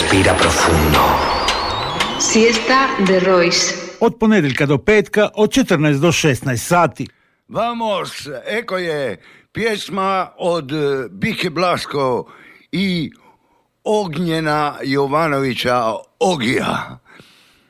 Respira profundo. Siesta de Royce. Od ponedjeljka do petka, od 14 do 16 sati. Vamos, eko je pjesma od Bike Blasko i Ognjena Jovanovića Ogija.